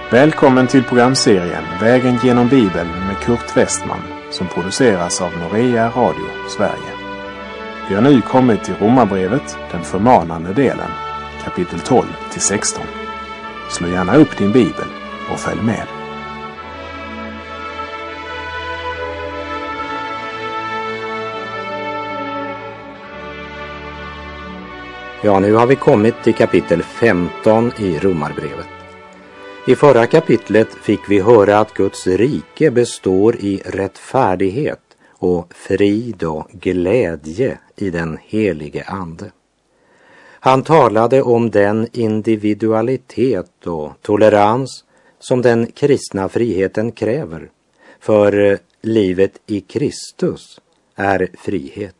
Välkommen till programserien Vägen genom Bibeln med Kurt Westman som produceras av Norea Radio Sverige. Vi har nu kommit till Romarbrevet, den förmanande delen, kapitel 12-16. Slå gärna upp din bibel och följ med. Ja, nu har vi kommit till kapitel 15 i Romarbrevet. I förra kapitlet fick vi höra att Guds rike består i rättfärdighet och frid och glädje i den helige ande. Han talade om den individualitet och tolerans som den kristna friheten kräver, för livet i Kristus är frihet.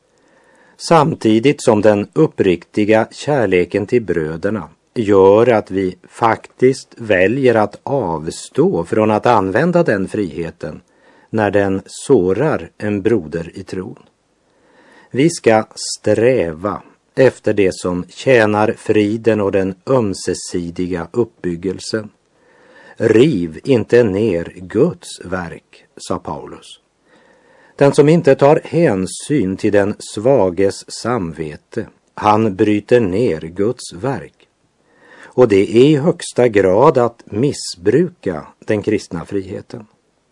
Samtidigt som den uppriktiga kärleken till bröderna gör att vi faktiskt väljer att avstå från att använda den friheten när den sårar en broder i tron. Vi ska sträva efter det som tjänar friden och den ömsesidiga uppbyggelsen. Riv inte ner Guds verk, sa Paulus. Den som inte tar hänsyn till den svages samvete, han bryter ner Guds verk. Och det är i högsta grad att missbruka den kristna friheten.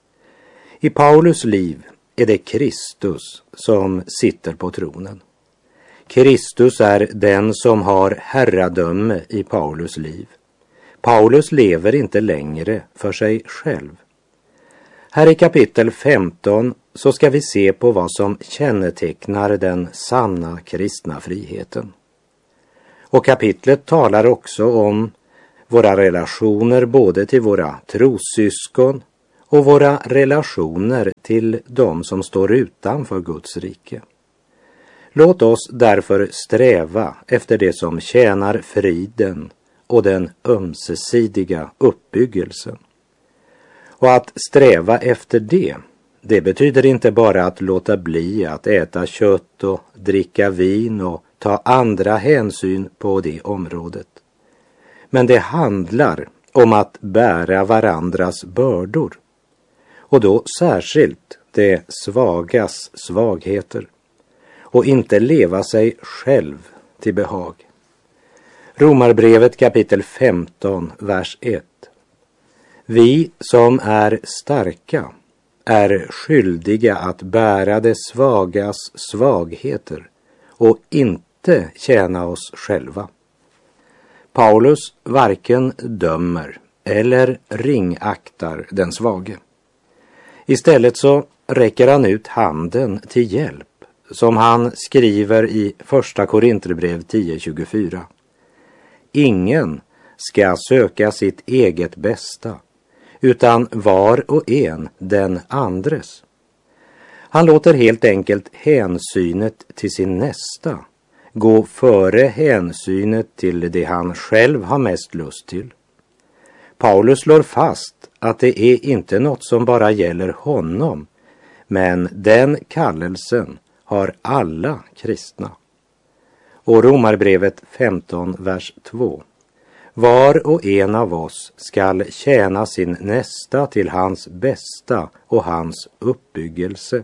I Paulus liv är det Kristus som sitter på tronen. Kristus är den som har herradöme i Paulus liv. Paulus lever inte längre för sig själv. Här i kapitel 15 så ska vi se på vad som kännetecknar den sanna kristna friheten. Och kapitlet talar också om våra relationer både till våra trossyskon och våra relationer till de som står utanför Guds rike. Låt oss därför sträva efter det som tjänar friden och den ömsesidiga uppbyggelsen. Och att sträva efter det betyder inte bara att låta bli att äta kött och dricka vin och ta andra hänsyn på det området. Men det handlar om att bära varandras bördor. Och då särskilt det svagas svagheter. Och inte leva sig själv till behag. Romarbrevet kapitel 15, vers 1. Vi som är starka är skyldiga att bära det svagas svagheter och inte tjäna oss själva. Paulus varken dömer eller ringaktar den svage. Istället så räcker han ut handen till hjälp, som han skriver i första Korinterbrev 10:24. Ingen ska söka sitt eget bästa, utan var och en den andres. Han låter helt enkelt hänsynet till sin nästa gå före hänsynet till det han själv har mest lust till. Paulus slår fast att det är inte något som bara gäller honom, men den kallelsen har alla kristna. Och Romarbrevet 15, vers 2. Var och en av oss skall tjäna sin nästa till hans bästa och hans uppbyggelse.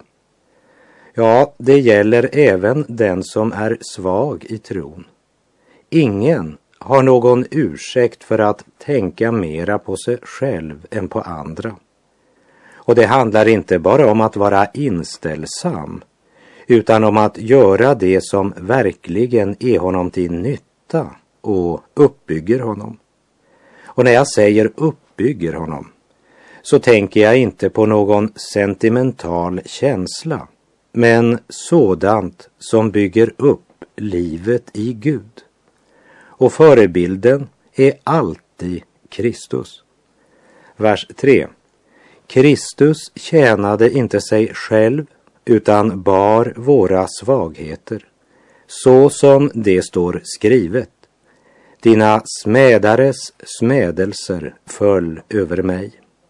Ja, det gäller även den som är svag i tron. Ingen har någon ursäkt för att tänka mera på sig själv än på andra. Och det handlar inte bara om att vara inställsam, utan om att göra det som verkligen är honom till nytta och uppbygger honom. Och när jag säger uppbygger honom så tänker jag inte på någon sentimental känsla, men sådant som bygger upp livet i Gud. Och förebilden är alltid Kristus. Vers 3. Kristus tjänade inte sig själv utan bar våra svagheter, så som det står skrivet. Dina smädares smädelser föll över mig.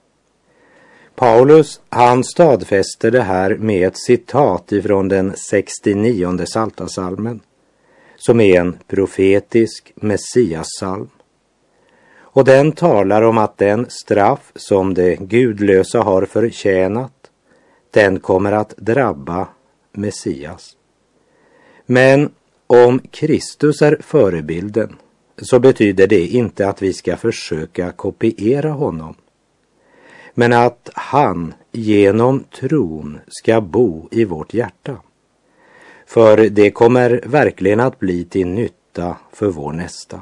Paulus, han stadfäster det här med ett citat ifrån den 69:e psaltarpsalmen, som är en profetisk messiassalm. Och den talar om att den straff som de gudlösa har förtjänat, den kommer att drabba Messias. Men om Kristus är förebilden, så betyder det inte att vi ska försöka kopiera honom, men att han genom tron ska bo i vårt hjärta. För det kommer verkligen att bli till nytta för vår nästa.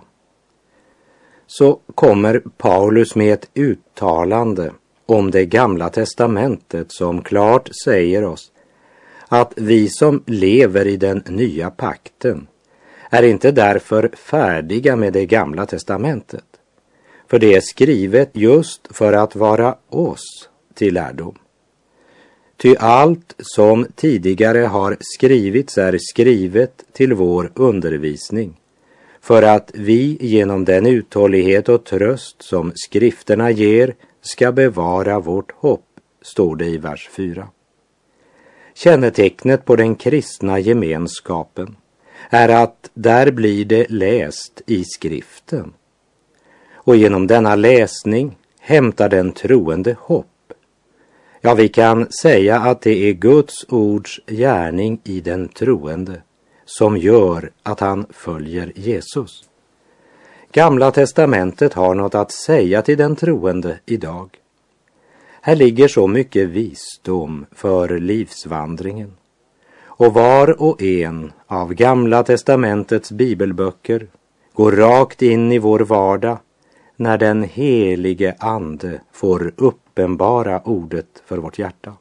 Så kommer Paulus med ett uttalande om det gamla testamentet som klart säger oss att vi som lever i den nya pakten är inte därför färdiga med det gamla testamentet. För det är skrivet just för att vara oss till lärdom. Ty allt som tidigare har skrivits är skrivet till vår undervisning, för att vi genom den uthållighet och tröst som skrifterna ger ska bevara vårt hopp, står det i vers 4. Kännetecknet på den kristna gemenskapen är att där blir det läst i skriften. Och genom denna läsning hämtar den troende hopp. Ja, vi kan säga att det är Guds ords gärning i den troende som gör att han följer Jesus. Gamla testamentet har något att säga till den troende idag. Här ligger så mycket visdom för livsvandringen. Och var och en av Gamla testamentets bibelböcker går rakt in i vår vardag när den helige ande får uppenbara ordet för vårt hjärta.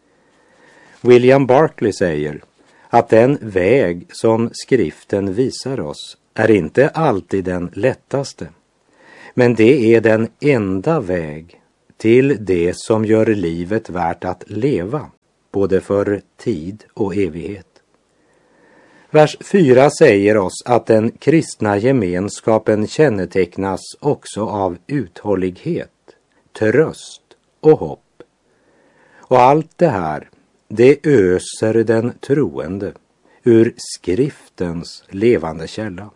William Barclay säger att den väg som skriften visar oss är inte alltid den lättaste, men det är den enda väg till det som gör livet värt att leva, både för tid och evighet. Vers 4 säger oss att den kristna gemenskapen kännetecknas också av uthållighet, tröst och hopp. Och allt det här, det öser den troende ur skriftens levande källa.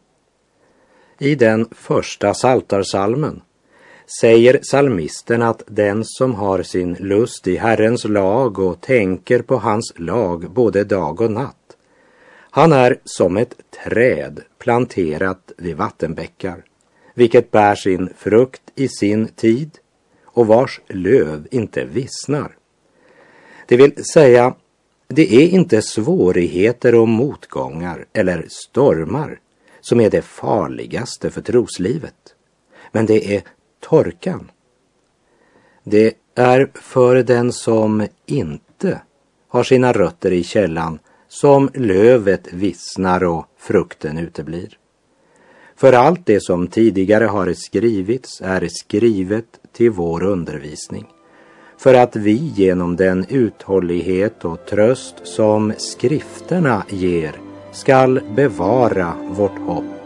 I den första psaltarpsalmen säger psalmisten att den som har sin lust i Herrens lag och tänker på hans lag både dag och natt, han är som ett träd planterat vid vattenbäckar, vilket bär sin frukt i sin tid och vars löv inte vissnar. Det vill säga, det är inte svårigheter och motgångar eller stormar som är det farligaste för troslivet, men det är torkan. Det är för den som inte har sina rötter i källan som lövet vissnar och frukten uteblir. För allt det som tidigare har skrivits är skrivet till vår undervisning, för att vi genom den uthållighet och tröst som skrifterna ger skall bevara vårt hopp